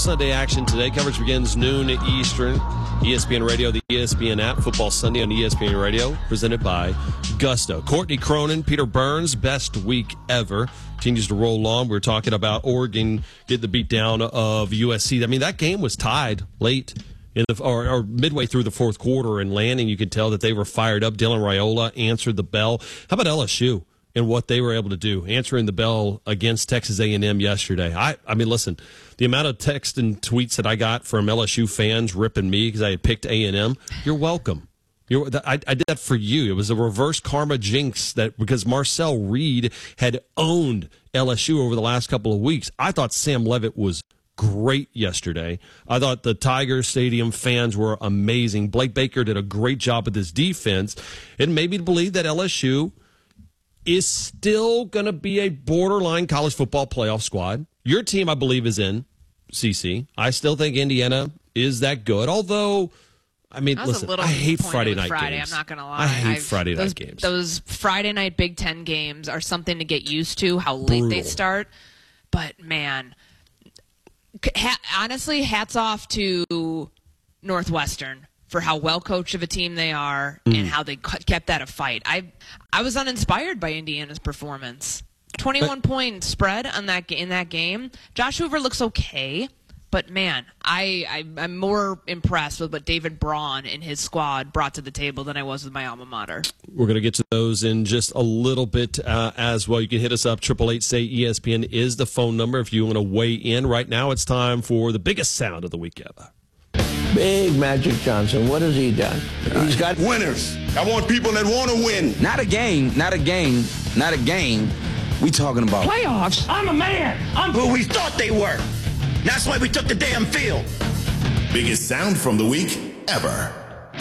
Sunday action today. Coverage begins noon Eastern. ESPN Radio, the ESPN app. Football Sunday on ESPN Radio, presented by Gusto. Courtney Cronin, Peter Burns, best week ever. Continues to roll on. We're talking about Oregon getting the beatdown of USC. I mean, that game was tied late in the or midway through the fourth quarter, and Lanning, you could tell that they were fired up. Dylan Raiola answered the bell. How about LSU and what they were able to do, answering the bell against Texas A&M yesterday? I mean, listen, the amount of text and tweets that I got from LSU fans ripping me because I had picked A&M, you're welcome. I did that for you. It was a reverse karma jinx that because Marcel Reed had owned LSU over the last couple of weeks. I thought Sam Leavitt was great yesterday. I thought the Tiger Stadium fans were amazing. Blake Baker did a great job with his defense. It made me believe that LSU is still going to be a borderline college football playoff squad. Your team, I believe, is in, CC. I still think Indiana is that good, although, I mean, listen, I hate Friday night games. I'm not going to lie. I hate Friday night games. Those Friday night Big Ten games are something to get used to, how late they start. But, man, honestly, hats off to Northwestern for how well-coached of a team they are and how they kept that a fight. I was uninspired by Indiana's performance. 21-point spread on in that game. Josh Hoover looks okay, but, man, I'm more impressed with what David Braun and his squad brought to the table than I was with my alma mater. We're going to get to those in just a little bit as well. You can hit us up. 888-SAY-ESPN is the phone number if you want to weigh in. Right now it's time for the biggest sound of the week ever. Big Magic Johnson, what has he done? He's got winners. I want people that want to win. Not a game. We talking about playoffs. I'm a man. I'm who we thought they were. That's why we took the damn field. Biggest sound from the week ever.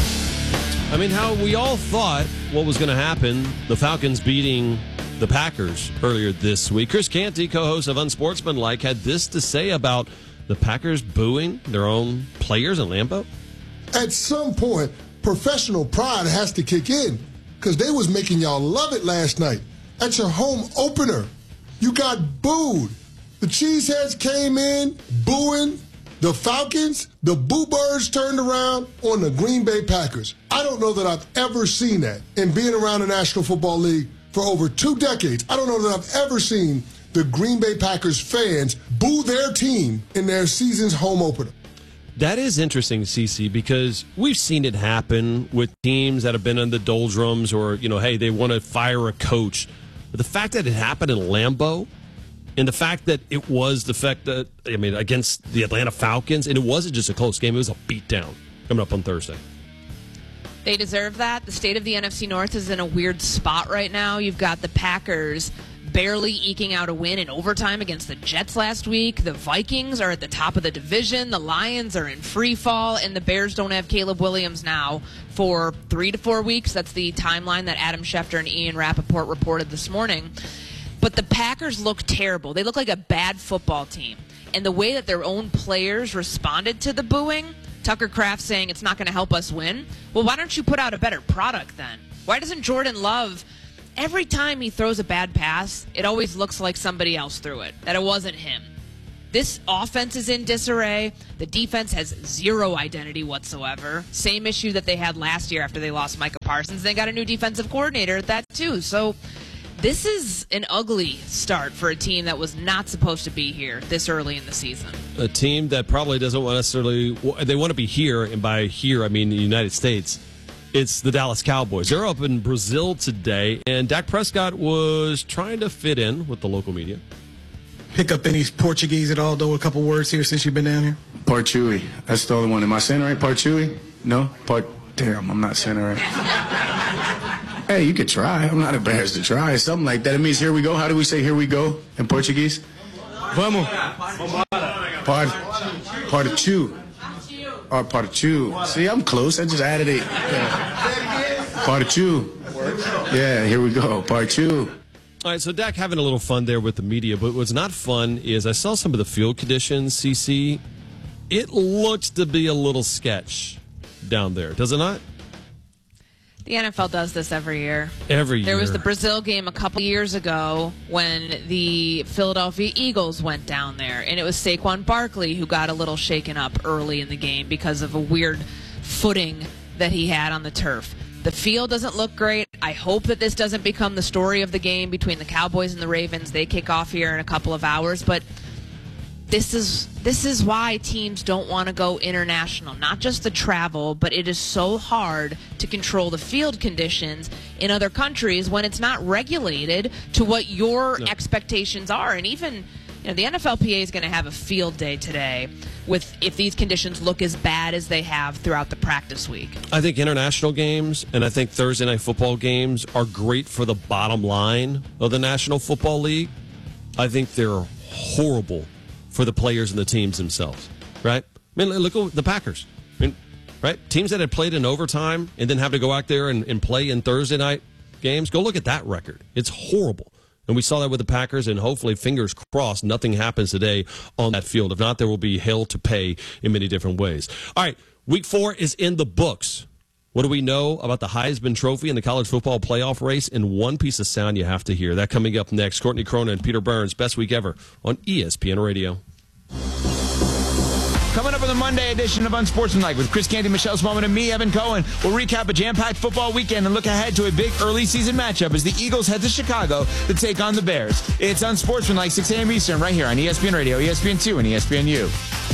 I mean, how we all thought what was going to happen, the Falcons beating the Packers earlier this week. Chris Canty, co-host of Unsportsmanlike, had this to say about the Packers booing their own players in Lambeau. At some point, professional pride has to kick in because they was making y'all love it last night. At your home opener, you got booed. The Cheeseheads came in booing the Falcons. The Boo Birds turned around on the Green Bay Packers. I don't know that I've ever seen that. And being around the National Football League for over 2 decades, I don't know that I've ever seen the Green Bay Packers fans boo their team in their season's home opener. That is interesting, CC, because we've seen it happen with teams that have been in the doldrums or, hey, they want to fire a coach. But the fact that it happened in Lambeau and the fact that it was against the Atlanta Falcons, and it wasn't just a close game, it was a beatdown coming up on Thursday. They deserve that. The state of the NFC North is in a weird spot right now. You've got the Packers barely eking out a win in overtime against the Jets last week. The Vikings are at the top of the division. The Lions are in free fall, and the Bears don't have Caleb Williams now for 3 to 4 weeks. That's the timeline that Adam Schefter and Ian Rappaport reported this morning. But the Packers look terrible. They look like a bad football team. And the way that their own players responded to the booing, Tucker Kraft saying it's not going to help us win. Well, why don't you put out a better product then? Why doesn't Jordan Love, every time he throws a bad pass, it always looks like somebody else threw it, that it wasn't him? This offense is in disarray. The defense has zero identity whatsoever. Same issue that they had last year after they lost Micah Parsons. They got a new defensive coordinator at that too. So this is an ugly start for a team that was not supposed to be here this early in the season. A team that probably doesn't want necessarily, they want to be here, and by here I mean the United States. It's the Dallas Cowboys. They're up in Brazil today, and Dak Prescott was trying to fit in with the local media. Pick up any Portuguese at all, though, a couple words here since you've been down here? Parchui. That's the other one. Am I saying it right? Parchui? No? Damn, I'm not saying it right. Hey, you could try. I'm not embarrassed to try. Something like that. It means here we go. How do we say here we go in Portuguese? Vamos. Partiu. Or partiu. See, I'm close. I just added it. Partiu. Yeah, here we go. Partiu. All right, so Dak having a little fun there with the media, but what's not fun is I saw some of the field conditions, CC. It looks to be a little sketch down there, does it not? The NFL does this every year. Every year. There was the Brazil game a couple years ago when the Philadelphia Eagles went down there, and it was Saquon Barkley who got a little shaken up early in the game because of a weird footing that he had on the turf. The field doesn't look great. I hope that this doesn't become the story of the game between the Cowboys and the Ravens. They kick off here in a couple of hours, but this is why teams don't want to go international. Not just the travel, but it is so hard to control the field conditions in other countries when it's not regulated to what your expectations are. And even the NFLPA is going to have a field day today if these conditions look as bad as they have throughout the practice week. I think international games and I think Thursday night football games are great for the bottom line of the National Football League. I think they're horrible for the players and the teams themselves, right? I mean, look at the Packers, right? Teams that had played in overtime and then have to go out there and play in Thursday night games, go look at that record. It's horrible. And we saw that with the Packers, and hopefully, fingers crossed, nothing happens today on that field. If not, there will be hell to pay in many different ways. All right, Week 4 is in the books. What do we know about the Heisman Trophy and the college football playoff race? And one piece of sound you have to hear. That coming up next. Courtney Cronin and Peter Burns, Best Week Ever on ESPN Radio. Coming up on the Monday edition of Unsportsmanlike with Chris Canty, Michelle Smallman, and me, Evan Cohen. We'll recap a jam-packed football weekend and look ahead to a big early season matchup as the Eagles head to Chicago to take on the Bears. It's Unsportsmanlike, 6 a.m. Eastern, right here on ESPN Radio, ESPN2, and ESPNU.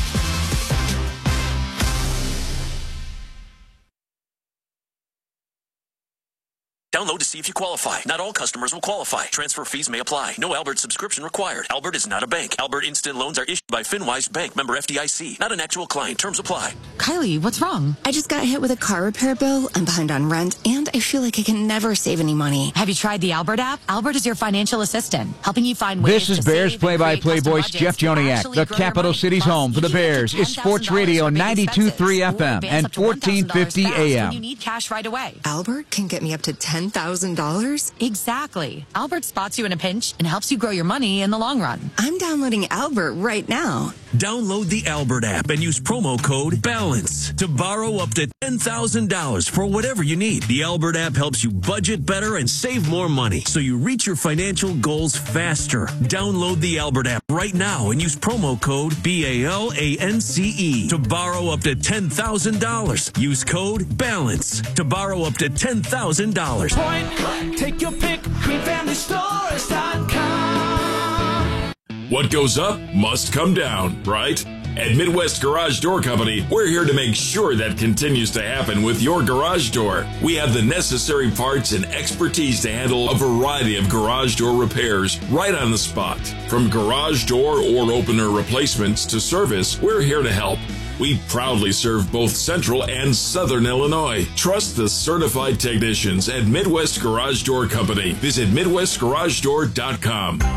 Download to see if you qualify. Not all customers will qualify. Transfer fees may apply. No Albert subscription required. Albert is not a bank. Albert Instant Loans are issued by FinWise Bank, member FDIC. Not an actual client. Terms apply. Kylie, what's wrong? I just got hit with a car repair bill. I'm behind on rent, and I feel like I can never save any money. Have you tried the Albert app? Albert is your financial assistant, helping you find ways to save. This is Bears play-by-play voice Jeff Joniak. The Capital City's home for the Bears is Sports Radio 92.3 FM and 1450 AM. You need cash right away. Albert can get me up to $10,000. Exactly. Albert spots you in a pinch and helps you grow your money in the long run. I'm downloading Albert right now. Download the Albert app and use promo code BALANCE to borrow up to $10,000 for whatever you need. The Albert app helps you budget better and save more money so you reach your financial goals faster. Download the Albert app right now and use promo code BALANCE to borrow up to $10,000. Use code BALANCE to borrow up to $10,000. Point, take your pick, QueenFamilyStores.com. What goes up must come down, right? At Midwest Garage Door Company, we're here to make sure that continues to happen with your garage door. We have the necessary parts and expertise to handle a variety of garage door repairs right on the spot. From garage door or opener replacements to service, we're here to help. We proudly serve both Central and Southern Illinois. Trust the certified technicians at Midwest Garage Door Company. Visit MidwestGarageDoor.com.